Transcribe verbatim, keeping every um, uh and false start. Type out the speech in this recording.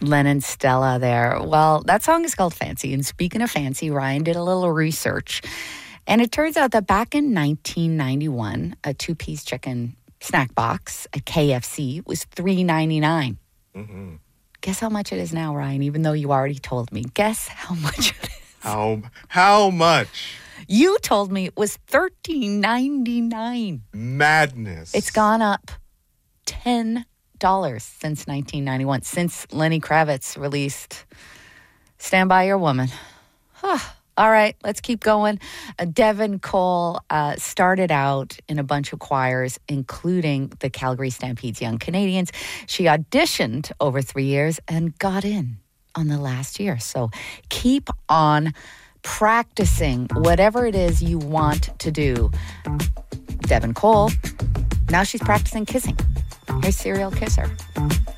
Lennon Stella there. Well, that song is called Fancy. And speaking of fancy, Ryan did a little research. And it turns out that back in nineteen ninety-one, a two-piece chicken snack box at K F C was three ninety-nine. Mm-hmm. Guess how much it is now, Ryan, even though you already told me. Guess how much it is. How, how much? You told me it was thirteen ninety-nine. Madness. It's gone up ten dollars since nineteen ninety-one, since Lenny Kravitz released Stand By Your Woman. All right, let's keep going. Uh, Devin Cole uh, started out in a bunch of choirs, including the Calgary Stampede's Young Canadians. She auditioned over three years and got in on the last year. So keep on practicing whatever it is you want to do. Devin Cole, now she's practicing kissing. Here's Serial Kisser.